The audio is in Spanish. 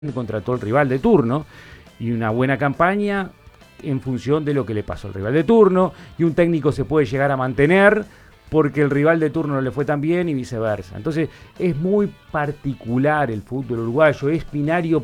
contra todo el rival de turno y una buena campaña en función de lo que le pasó al rival de turno, y un técnico se puede llegar a mantener porque el rival de turno no le fue tan bien y viceversa. Entonces es muy particular el fútbol uruguayo, es binario